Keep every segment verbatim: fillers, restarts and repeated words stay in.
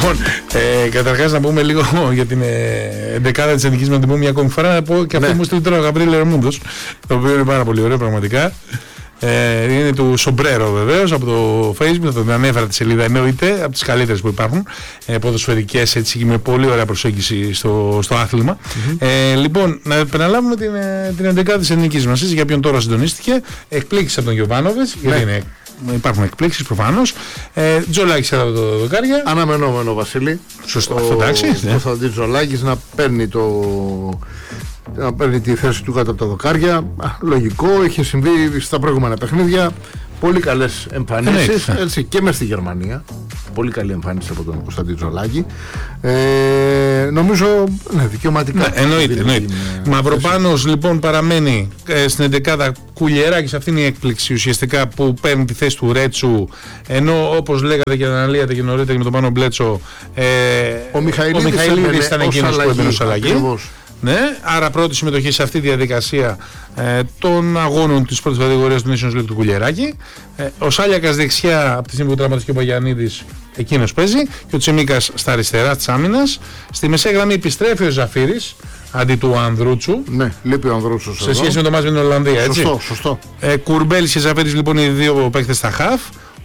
Λοιπόν, ε, καταρχάς να πούμε λίγο για την εντεκάδα της Εθνικής, να την πούμε μια ακόμη φορά. Να πω και αυτό που μου στείλει τώρα ο Γαβρίλ Ερμούντος, το οποίο είναι πάρα πολύ ωραίο πραγματικά. Ε, είναι του Σομπρέρο βεβαίως από το Facebook, θα τον ανέφερα τη σελίδα, εννοείται, από τις καλύτερες που υπάρχουν, ε, ποδοσφαιρικές, έτσι, με πολύ ωραία προσέγγιση στο, στο άθλημα. Mm-hmm. Ε, λοιπόν, να επαναλάβουμε την, την εντεκάδα της Εθνικής μας, για ποιον τώρα συντονίστηκε. Εκπλήξεις από τον Γιοβάνοβιτς, γιατί είναι, υπάρχουν εκπλήξεις προφανώς. Ε, Τζολάκης από το δοκάρια. Αναμενόμενο, Βασίλη. Σωστό, αυτό εντάξει. Ο Κωνσταντίν Τζολάκης να παίρνει το... να παίρνει τη θέση του κάτω από τα δοκάρια. Α, λογικό, είχε συμβεί στα προηγούμενα παιχνίδια. Πολύ καλές εμφανίσεις, ναι, έτσι, και μες στη Γερμανία. Πολύ καλή εμφάνιση από τον Κωνσταντίν Τζολάκη. Ε, νομίζω, ναι, δικαιωματικά. Ναι, εννοείται, εννοείται. Μαυροπάνος λοιπόν παραμένει ε, στην εντεκάδα. Κουλιεράκης, αυτή είναι η έκπληξη ουσιαστικά που παίρνει τη θέση του Ρέτσου. Ενώ όπως λέγατε και αναλύατε και νωρίτερα και με τον Πάνο Μπλέτσο, ε, ο Μιχαηλίδης, ο Μιχαηλίδης ήταν εκείνος που έμπαινε ως αλλαγή. Ακριβώς. Ναι, άρα πρώτη συμμετοχή σε αυτή τη διαδικασία ε, των αγώνων της πρώτης κατηγορίας του Nations League του Κουλιεράκη. Ε, ο Σάλιακας δεξιά, από τη στιγμή που τραυματίστηκε ο Παγιαννίδης, εκείνος παίζει, και ο Τσιμίκας στα αριστερά της άμυνας. Στη μεσαία γραμμή επιστρέφει ο Ζαφύρης αντί του Ανδρούτσου. Ναι, λείπει ο Ανδρούτσος σε σχέση με το μάτς με την Ολλανδία, έτσι. Σωστό, σωστό. Ε, Κουρμπέλης και Ζαφύρης λοιπόν οι δύο παίκτες στα χαφ.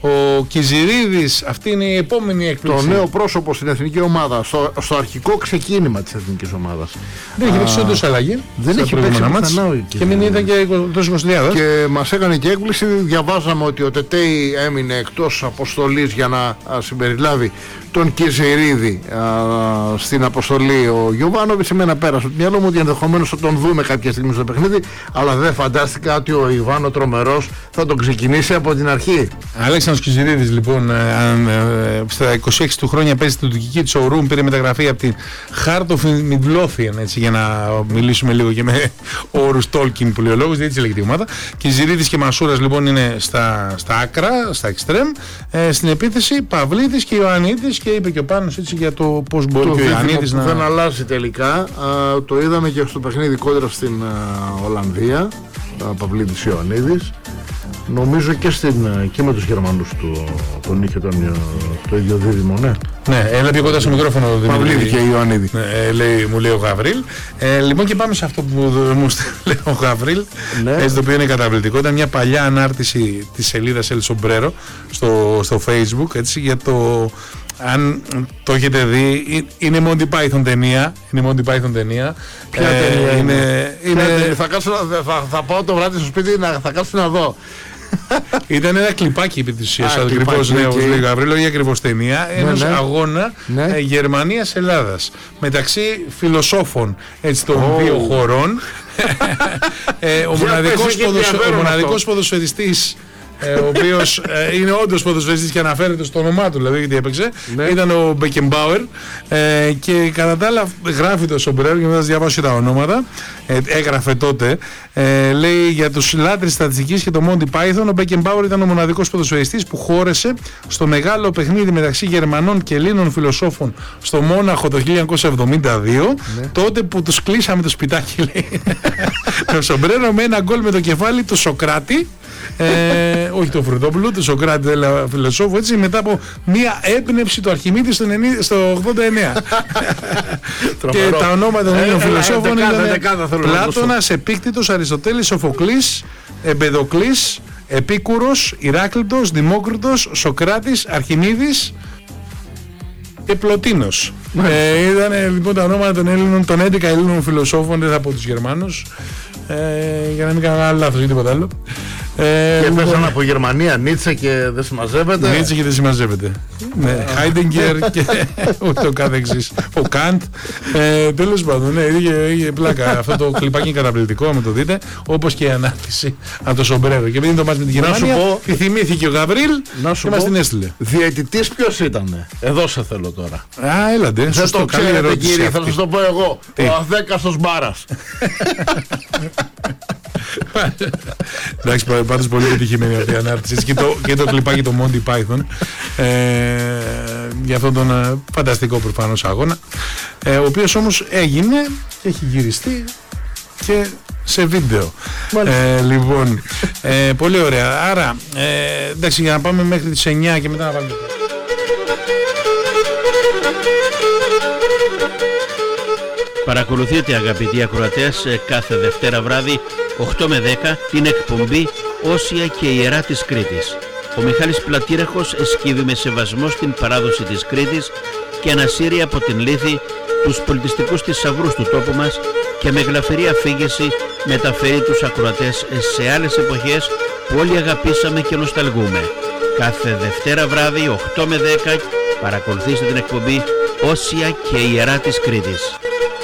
Ο Κιζιρίδης, αυτή είναι η επόμενη έκπληξη. Το νέο πρόσωπο στην εθνική ομάδα, στο, στο αρχικό ξεκίνημα της εθνικής ομάδας. Δεν έχει παίξει όντως αλλαγή. Δεν έχει παίξει πουθενά. Και μην ήταν και τόσο εικοσιάδες. Και μας έκανε και έκπληξη. Διαβάζαμε ότι ο Τετέι έμεινε εκτός αποστολής για να α, συμπεριλάβει τον Κιζιρίδη α, στην αποστολή. Ο Γιοβάνοβιτς, εμένα πέρασε το μυαλό μου ότι ενδεχομένως θα τον δούμε κάποια στιγμή στο παιχνίδι, αλλά δεν φαντάστηκα ότι ο Ιβάνο Τρομερός θα τον ξεκινήσει από την αρχή. Αλέξανδρος Κιζιρίδης λοιπόν, ε, ε, στα είκοσι έξι του χρόνια παίζει στην τουρκική του showroom, πήρε μεταγραφή από την Heart of Midlothian, έτσι, για να μιλήσουμε λίγο και με όρους Tolkien που λέει ο λόγος, δεν έτσι λέγεται η ομάδα. Κιζιρίδης και Μασούρας λοιπόν είναι στα, στα άκρα, στα εξτρέμ. Ε, στην επίθεση Παυλίδης και Ιωαννίδης, και είπε και ο Πάνος, έτσι, για το πώς μπορεί το και ο Ιωαννίδης να... δεν αλλάζει τελικά. Α, το είδαμε και στο παιχνίδι κόντρα στην α, Ολλανδία. Παυλίδης Ιωαννίδης. Νομίζω και, στην, και με τους Γερμανούς του, τον είχε τον, το ίδιο δίδυμο, ναι. Ναι, έλα πιο κοντά στο μικρόφωνο. Παυλίδη και Ιωαννίδη. Ναι, λέει, μου λέει ο Γαβρίλ. Ε, λοιπόν, και πάμε σε αυτό που μου λέει ο Γαβρίλ, ναι. Έτσι, το οποίο είναι καταπληκτικό. Ήταν μια παλιά ανάρτηση της σελίδας El Sombrero στο, στο Facebook, έτσι, για το... Αν το έχετε δει, είναι Monty Python ταινία. Είναι Monty Python ταινία. Ποια ε, ταινία είναι, είναι... είναι... Θα, κάτσω, θα, θα πάω το βράδυ στο σπίτι να θα κάτσω να δω. Ήταν ένα κλιπάκι επί της ουσίας, ακριβώς, ναι, όπως λέει ο Γαβρίλο, η ακριβώς ταινία, ένας ναι, ναι. αγώνα ναι. ε, Γερμανίας-Ελλάδας μεταξύ φιλοσόφων, έτσι, των oh. δύο χωρών. ε, ο μοναδικός, ποδοσο... ο μοναδικός ποδοσφαιριστής, ε, ο οποίος ε, είναι όντως ποδοσφαιριστής και αναφέρεται στο όνομά του, δηλαδή, γιατί έπαιξε, ναι. ήταν ο Μπεκεμπάουερ, ε, και κατά τα άλλα γράφει το Σομπρέρο, και μετά σας διαβάσω τα ονόματα, ε, έγραφε τότε, ε, λέει, για τους λάτρεις στατιστικής και το Monty Python, ο Μπεκεμπάουερ ήταν ο μοναδικός ποδοσφαιριστής που χώρεσε στο μεγάλο παιχνίδι μεταξύ Γερμανών και Ελλήνων φιλοσόφων στο Μόναχο το χίλια εννιακόσια εβδομήντα δύο, ναι. τότε που τους κλείσαμε το σπιτάκι, λέει, το Σομπρέρο, με ένα γκολ με το κεφάλι του Σοκράτη. Ε, όχι το Φρουτόπουλο, του Σοκράτη, φιλοσόφου, έτσι, μετά από μία έμπνευση του Αρχιμίδη στο, στο ογδόντα εννέα. Και τα ονόματα των Ελλήνων φιλοσόφων ήταν Πλάτωνας, Επίκτητος, Αριστοτέλης, Σοφοκλής, Εμπεδοκλής, Επίκουρος, Ηράκλητος, Δημόκριτος, Σοκράτης, Αρχιμίδης και Πλωτίνος. ε, ήταν λοιπόν τα ονόματα των Έλληνων, των έντεκα Ελλήνων φιλοσόφων, δεν θα πω τους Γερμανούς, ε, για να μην κάνω άλλο λάθος ή τίποτα άλλο. Ε, και πέσανε από Γερμανία, Νίτσε και δεν συμμαζεύεται. Νίτσε και δεν συμμαζεύεται. Ναι, Χάιντεγκερ και ούτω καθεξής. Ο Καντ. Ε, τέλος πάντων, ναι, είχε, είχε πλάκα. Αυτό το κλιπάκι είναι καταπληκτικό, άμα το δείτε. Όπως και η ανάρτηση από το Σομπρέρο. Και επειδή το μάτς με την Γερμανία, τη θυμήθηκε ο Γαβρίλ και μας την έστειλε. Διαιτητής ποιος ήτανε? Εδώ σε θέλω τώρα. Α, έλατε. Δεν το ξέρετε, κύριε, θα σας το πω εγώ. Ο Αδέκαστος Μπάρας. Εντάξει, πάντως πολύ επιτυχημένη αυτή η ανάρτηση και το, και το κλιπάκι το Monty Python, ε, για αυτόν τον ε, φανταστικό προφανώς αγώνα, ε, ο οποίος όμως έγινε και έχει γυριστεί και σε βίντεο. Ε, λοιπόν, ε, πολύ ωραία. Άρα, ε, εντάξει, για να πάμε μέχρι τις εννιά και μετά να πάμε. Παρακολουθείτε, αγαπητοί ακροατές, κάθε Δευτέρα βράδυ οκτώ με δέκα την εκπομπή Όσια και Ιερά της Κρήτης. Ο Μιχάλης Πλατήραχος εσκύβει με σεβασμό στην παράδοση της Κρήτης και ανασύρει από την λύθη τους πολιτιστικούς θησαυρούς του τόπου μας και με γλαφυρή αφήγηση μεταφέρει τους ακροατές σε άλλες εποχές που όλοι αγαπήσαμε και νοσταλγούμε. Κάθε Δευτέρα βράδυ οκτώ με δέκα παρακολουθήστε την εκπομπή Όσια και Ιερά της Κρήτης.